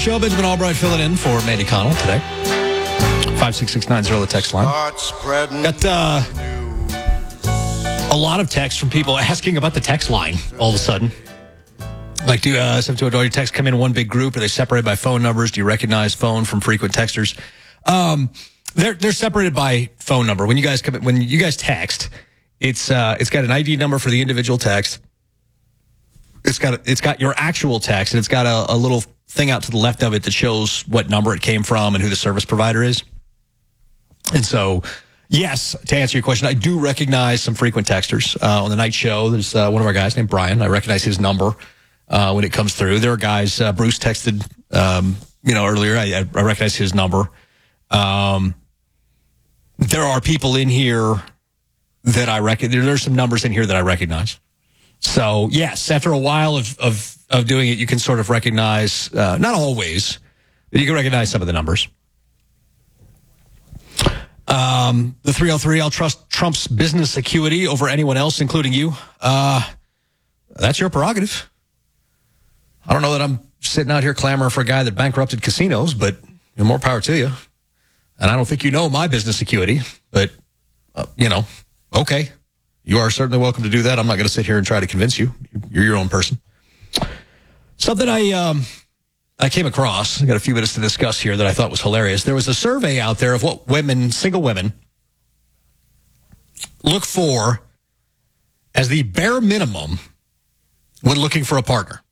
Joe Benjamin Albright filling in for Mandy Connell today. 56690, the text line. Got a lot of texts from people asking about the text line all of a sudden. Like, do your texts come in one big group? Are they separated by phone numbers? Do you recognize phone from frequent texters? They're separated by phone number. When you guys text, it's got an ID number for the individual text. It's got your actual text, and it's got a little thing out to the left of it that shows what number it came from and who the service provider is. And so, yes, to answer your question, I do recognize some frequent texters. On the night show, there's one of our guys named Brian. I recognize his number when it comes through. There are guys, Bruce texted, earlier. I recognize his number. There are people in here that I recognize. There's some numbers in here that I recognize. So, yes, after a while of doing it, you can sort of recognize, not always, but you can recognize some of the numbers. The 303, I'll trust Trump's business acuity over anyone else, including you. That's your prerogative. I don't know that I'm sitting out here clamoring for a guy that bankrupted casinos, but more power to you. And I don't think you know my business acuity, but, okay. You are certainly welcome to do that. I'm not going to sit here and try to convince you. You're your own person. Something I came across, I got a few minutes to discuss here that I thought was hilarious. There was a survey out there of what single women, look for as the bare minimum when looking for a partner.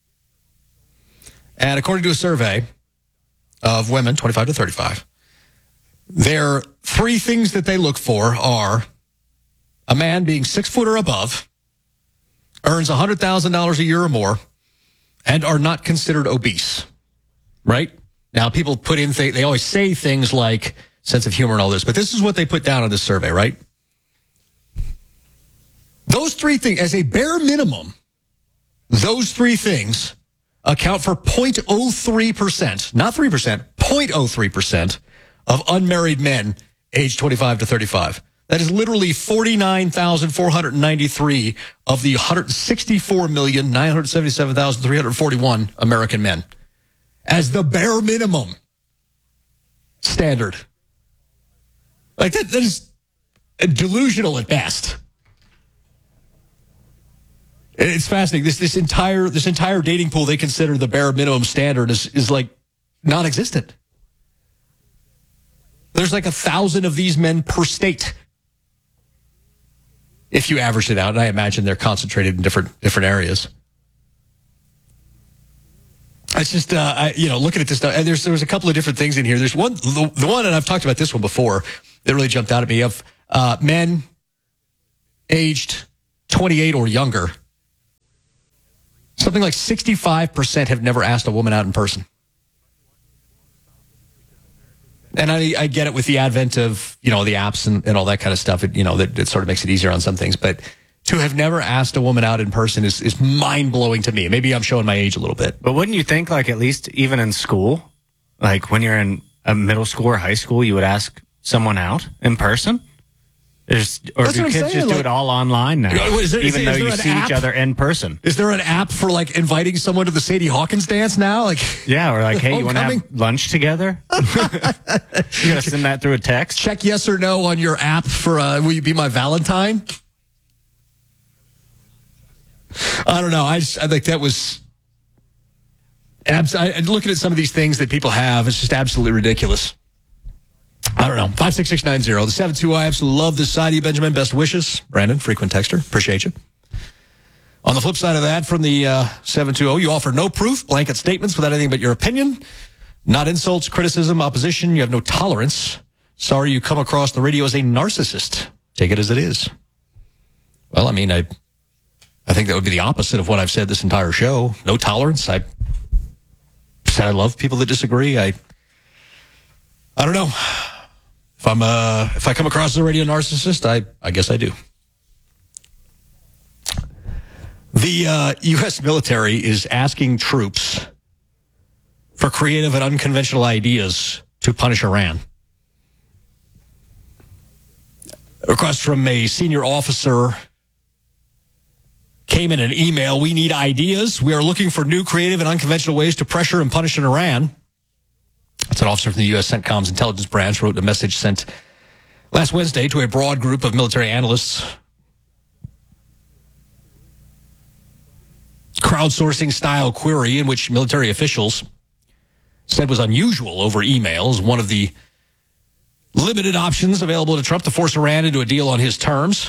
And according to a survey of women, 25 to 35, their three things that they look for are a man being 6 foot or above, earns $100,000 a year or more, and are not considered obese. Right? Now, people put in they always say things like sense of humor and all this, but this is what they put down on this survey, right? Those three things, as a bare minimum, those three things account for 0.03%, not 3%, 0.03% of unmarried men aged 25 to 35. That is literally 49,493 of the 164,977,341 American men as the bare minimum standard. Like that is delusional at best. It's fascinating. This entire dating pool they consider the bare minimum standard is like non-existent. There's like 1,000 of these men per state. If you average it out, and I imagine they're concentrated in different areas. It's just, looking at this stuff, and there was a couple of different things in here. There's one, the one, and I've talked about this one before, that really jumped out at me, of men aged 28 or younger. Something like 65% have never asked a woman out in person. And I get it with the advent of, the apps and all that kind of stuff. It sort of makes it easier on some things. But to have never asked a woman out in person is mind-blowing to me. Maybe I'm showing my age a little bit. But wouldn't you think, like, at least even in school, like when you're in a middle school or high school, you would ask someone out in person? Or do kids just do it all online now, even though you see each other in person? Is there an app for, like, inviting someone to the Sadie Hawkins dance now? Yeah, or like, hey, you want to have lunch together? You got to send that through a text? Check yes or no on your app for, will you be my Valentine? I don't know. I think that was... looking at some of these things that people have, it's just absolutely ridiculous. I don't know. 56690. The 72. I absolutely love this side of you, Benjamin. Best wishes. Brandon, frequent texter. Appreciate you. On the flip side of that, from the 720, you offer no proof, blanket statements without anything but your opinion. Not insults, criticism, opposition. You have no tolerance. Sorry you come across the radio as a narcissist. Take it as it is. Well, I mean, I think that would be the opposite of what I've said this entire show. No tolerance. I said I love people that disagree. I don't know. If I come across as a radio narcissist, I guess I do. The U.S. military is asking troops for creative and unconventional ideas to punish Iran. A request from a senior officer came came in an email. We need ideas. We are looking for new, creative, and unconventional ways to pressure and punish Iran. That's an officer from the U.S. CENTCOM's intelligence branch wrote a message sent last Wednesday to a broad group of military analysts. Crowdsourcing style query in which military officials said was unusual over emails. One of the limited options available to Trump to force Iran into a deal on his terms.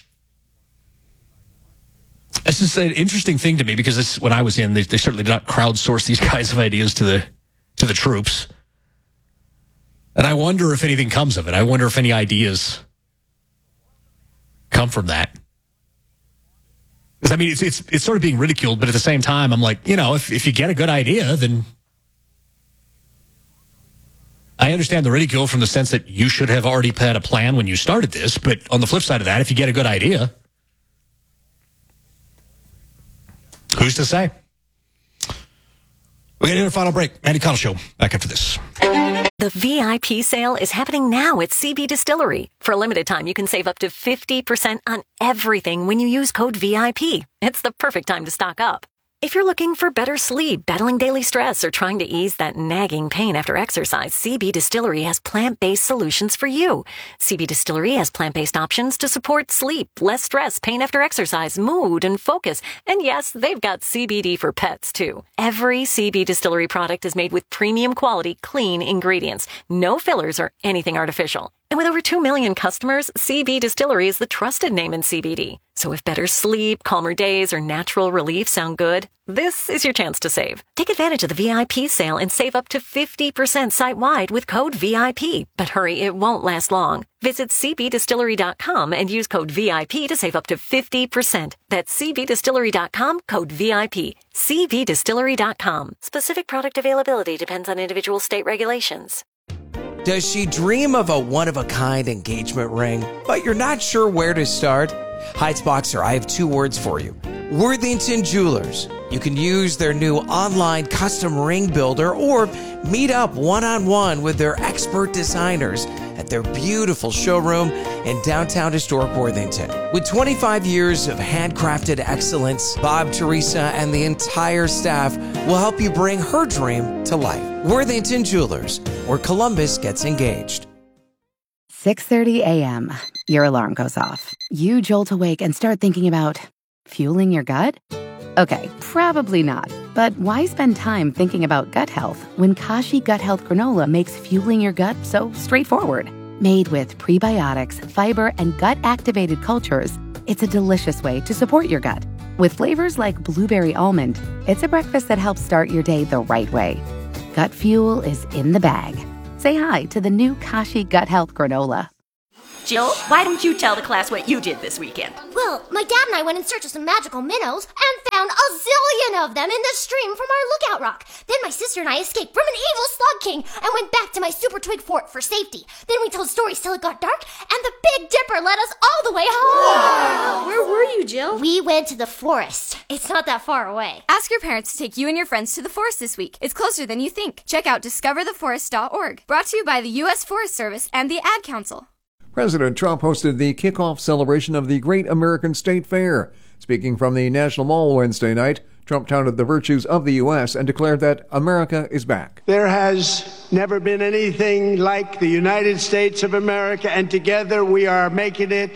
This is an interesting thing to me because when I was in, they certainly did not crowdsource these kinds of ideas to the troops. And I wonder if anything comes of it. I wonder if any ideas come from that. Because, I mean, it's sort of being ridiculed, but at the same time, I'm like, if you get a good idea, then I understand the ridicule from the sense that you should have already had a plan when you started this. But on the flip side of that, if you get a good idea, who's to say? We're going to do a final break. Andy Connell Show. Back after this. The VIP sale is happening now at CB Distillery. For a limited time, you can save up to 50% on everything when you use code VIP. It's the perfect time to stock up. If you're looking for better sleep, battling daily stress, or trying to ease that nagging pain after exercise, CB Distillery has plant-based solutions for you. CB Distillery has plant-based options to support sleep, less stress, pain after exercise, mood, and focus. And yes, they've got CBD for pets, too. Every CB Distillery product is made with premium quality, clean ingredients. No fillers or anything artificial. And with over 2 million customers, CB Distillery is the trusted name in CBD. So if better sleep, calmer days, or natural relief sound good, this is your chance to save. Take advantage of the VIP sale and save up to 50% site-wide with code VIP. But hurry, it won't last long. Visit cbdistillery.com and use code VIP to save up to 50%. That's cbdistillery.com, code VIP. cbdistillery.com. Specific product availability depends on individual state regulations. Does she dream of a one-of-a-kind engagement ring, but you're not sure where to start? Heights Boxer, I have 2 words for you. Worthington Jewelers. You can use their new online custom ring builder or meet up one-on-one with their expert designers at their beautiful showroom in downtown historic Worthington. With 25 years of handcrafted excellence, Bob, Teresa, and the entire staff will help you bring her dream to life. Worthington Jewelers, where Columbus gets engaged. 6:30 a.m. Your alarm goes off. You jolt awake and start thinking about fueling your gut? Okay, probably not. But why spend time thinking about gut health when Kashi Gut Health Granola makes fueling your gut so straightforward? Made with prebiotics, fiber, and gut-activated cultures, it's a delicious way to support your gut. With flavors like blueberry almond, it's a breakfast that helps start your day the right way. Gut fuel is in the bag. Say hi to the new Kashi Gut Health Granola. Jill, why don't you tell the class what you did this weekend? Well, my dad and I went in search of some magical minnows and found a zillion of them in the stream from our lookout rock. Then my sister and I escaped from an evil slug king and went back to my super twig fort for safety. Then we told stories till it got dark, and the Big Dipper led us all the way home. Wow. Where were you, Jill? We went to the forest. It's not that far away. Ask your parents to take you and your friends to the forest this week. It's closer than you think. Check out discovertheforest.org. Brought to you by the U.S. Forest Service and the Ad Council. President Trump hosted the kickoff celebration of the Great American State Fair. Speaking from the National Mall Wednesday night, Trump touted the virtues of the U.S. and declared that America is back. There has never been anything like the United States of America, and together we are making it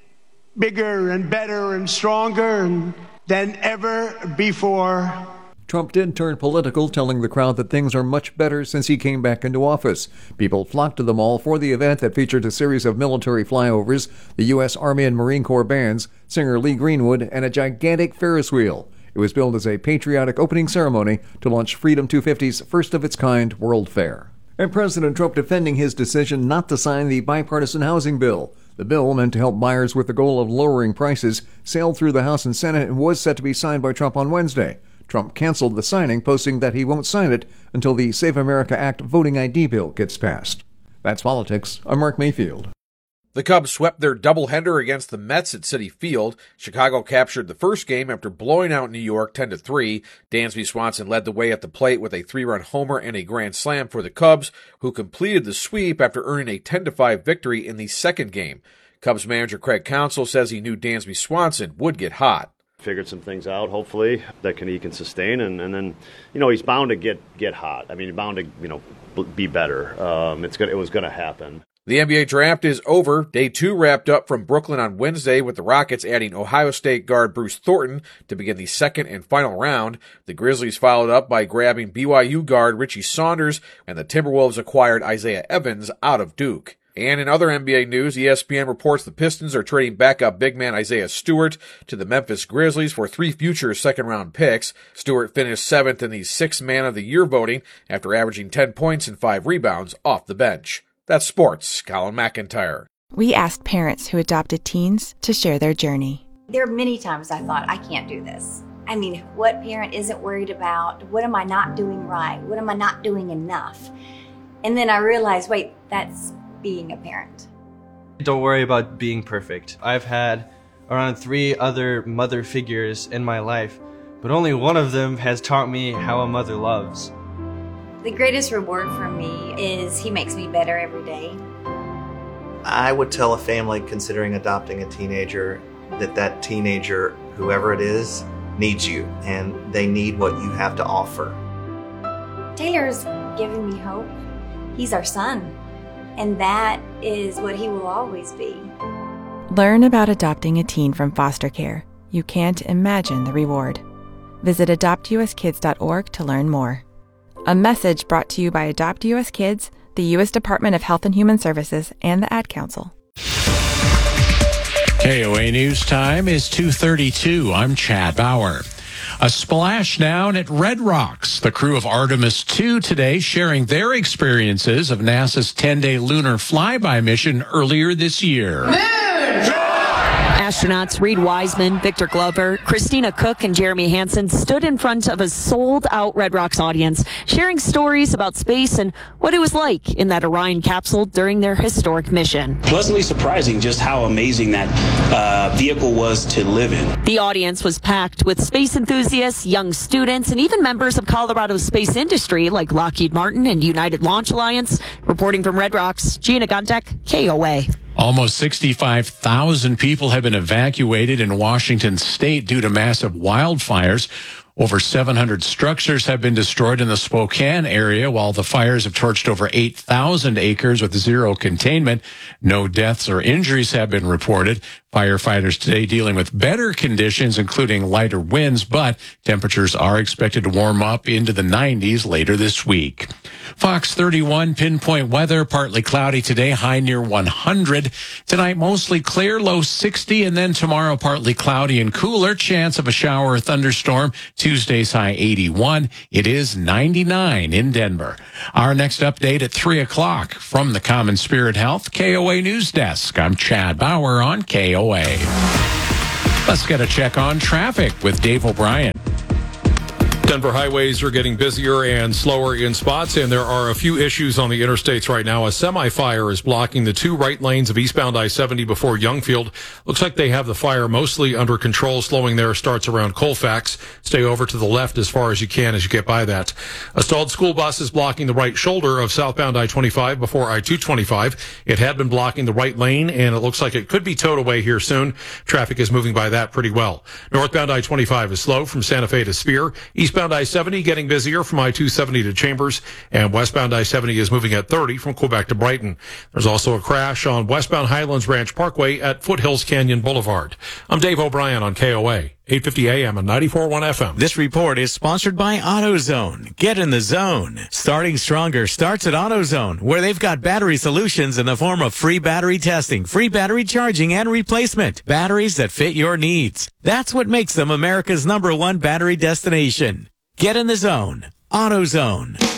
bigger and better and stronger than ever before. Trump did turn political, telling the crowd that things are much better since he came back into office. People flocked to the mall for the event that featured a series of military flyovers, the U.S. Army and Marine Corps bands, singer Lee Greenwood, and a gigantic Ferris wheel. It was billed as a patriotic opening ceremony to launch Freedom 250's first-of-its-kind World Fair. And President Trump defending his decision not to sign the bipartisan housing bill. The bill, meant to help buyers with the goal of lowering prices, sailed through the House and Senate and was set to be signed by Trump on Wednesday. Trump canceled the signing, posting that he won't sign it until the Save America Act voting ID bill gets passed. That's politics. I'm Mark Mayfield. The Cubs swept their doubleheader against the Mets at Citi Field. Chicago captured the first game after blowing out New York 10-3. Dansby Swanson led the way at the plate with a 3-run homer and a grand slam for the Cubs, who completed the sweep after earning a 10-5 victory in the second game. Cubs manager Craig Counsell says he knew Dansby Swanson would get hot. figured some things out, hopefully, that he can sustain. And then, he's bound to get hot. I mean, he's bound to, be better. It was going to happen. The NBA draft is over. Day 2 wrapped up from Brooklyn on Wednesday with the Rockets adding Ohio State guard Bruce Thornton to begin the second and final round. The Grizzlies followed up by grabbing BYU guard Richie Saunders, and the Timberwolves acquired Isaiah Evans out of Duke. And in other NBA news, ESPN reports the Pistons are trading backup big man Isaiah Stewart to the Memphis Grizzlies for 3 future second-round picks. Stewart finished 7th in the 6th Man of the Year voting after averaging 10 points and 5 rebounds off the bench. That's sports. Colin McIntyre. We asked parents who adopted teens to share their journey. There are many times I thought, I can't do this. I mean, what parent isn't worried about? What am I not doing right? What am I not doing enough? And then I realized, wait, that's being a parent. Don't worry about being perfect. I've had around 3 other mother figures in my life, but only one of them has taught me how a mother loves. The greatest reward for me is he makes me better every day. I would tell a family considering adopting a teenager that teenager, whoever it is, needs you, and they need what you have to offer. Taylor's giving me hope. He's our son, and that is what he will always be. Learn about adopting a teen from foster care. You can't imagine the reward. Visit adoptuskids.org to learn more. A message brought to you by Adopt US Kids, the U.S. Department of Health and Human Services, and the Ad Council. KOA News Time is 2:32. I'm Chad Bauer. A splashdown at Red Rocks. The crew of Artemis II today sharing their experiences of NASA's 10-day lunar flyby mission earlier this year. Astronauts Reed Wiseman, Victor Glover, Christina Cook, and Jeremy Hansen stood in front of a sold-out Red Rocks audience, sharing stories about space and what it was like in that Orion capsule during their historic mission. Pleasantly surprising just how amazing that vehicle was to live in. The audience was packed with space enthusiasts, young students, and even members of Colorado's space industry like Lockheed Martin and United Launch Alliance. Reporting from Red Rocks, Gina Gontek, KOA. Almost 65,000 people have been evacuated in Washington state due to massive wildfires. Over 700 structures have been destroyed in the Spokane area, while the fires have torched over 8,000 acres with zero containment. No deaths or injuries have been reported. Firefighters today dealing with better conditions, including lighter winds, but temperatures are expected to warm up into the 90s later this week. Fox 31 pinpoint weather, partly cloudy today, high near 100. Tonight, mostly clear, low 60, and then tomorrow, partly cloudy and cooler. Chance of a shower or thunderstorm. Tuesday's high 81. It is 99 in Denver. Our next update at 3 o'clock from the Common Spirit Health KOA News Desk. I'm Chad Bauer on KOA. Let's get a check on traffic with Dave O'Brien. Denver highways are getting busier and slower in spots, and there are a few issues on the interstates right now. A semi-fire is blocking the 2 right lanes of eastbound I-70 before Youngfield. Looks like they have the fire mostly under control. Slowing there starts around Colfax. Stay over to the left as far as you can as you get by that. A stalled school bus is blocking the right shoulder of southbound I-25 before I-225. It had been blocking the right lane, and it looks like it could be towed away here soon. Traffic is moving by that pretty well. Northbound I-25 is slow from Santa Fe to Spear. Eastbound I-70 getting busier from I-270 to Chambers, and westbound I-70 is moving at 30 from Quebec to Brighton. There's also a crash on westbound Highlands Ranch Parkway at Foothills Canyon Boulevard. I'm Dave O'Brien on KOA, 850 AM and 94.1 FM. This report is sponsored by AutoZone. Get in the zone. Starting stronger starts at AutoZone, where they've got battery solutions in the form of free battery testing, free battery charging, and replacement. Batteries that fit your needs. That's what makes them America's #1 battery destination. Get in the zone. AutoZone.